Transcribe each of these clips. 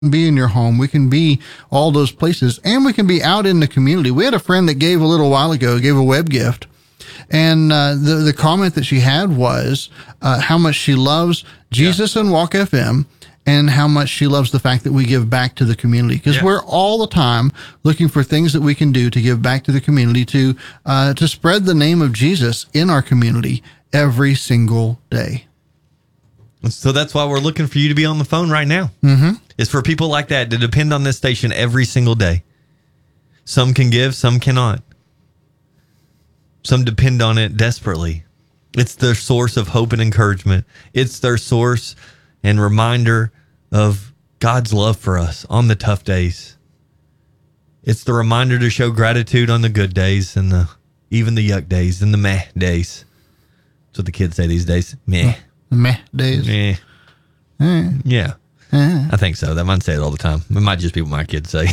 be in your home. We can be all those places, and we can be out in the community. We had a friend that gave a little while ago, gave a web gift. And the comment that she had was how much she loves Jesus and Walk FM, and how much she loves the fact that we give back to the community, because we're all the time looking for things that we can do to give back to the community, to spread the name of Jesus in our community every single day. So that's why we're looking for you to be on the phone right now. Mm-hmm. It's for people like that to depend on this station every single day. Some can give, some cannot. Some depend on it desperately. It's their source of hope and encouragement. It's their source and reminder of God's love for us on the tough days. It's the reminder to show gratitude on the good days and even the yuck days and the meh days. That's what the kids say these days. Meh. Meh days. Meh. Yeah. I think so. They might say it all the time. It might just be what my kids say.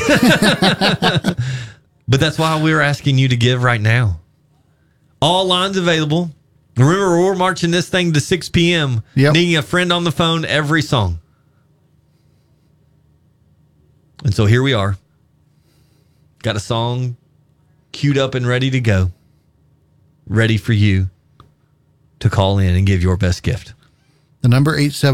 But that's why we're asking you to give right now. All lines available. Remember, we're marching this thing to 6 p.m. Yep. Needing a friend on the phone every song. And so here we are. Got a song queued up and ready to go. Ready for you to call in and give your best gift. The number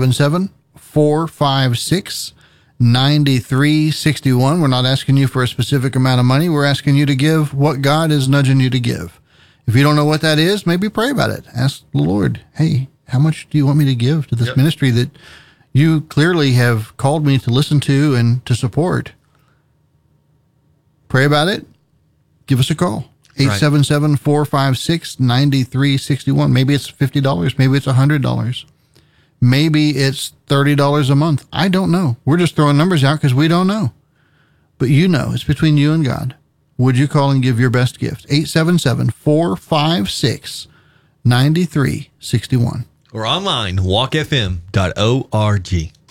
877-456-9361. We're not asking you for a specific amount of money. We're asking you to give what God is nudging you to give. If you don't know what that is, maybe pray about it. Ask the Lord, hey, how much do you want me to give to this ministry that you clearly have called me to listen to and to support? Pray about it. Give us a call. 877-456-9361. Maybe it's $50. Maybe it's $100. Maybe it's $30 a month. I don't know. We're just throwing numbers out because we don't know. But you know, it's between you and God. Would you call and give your best gift? 877-456-9361. Or online, walkfm.org.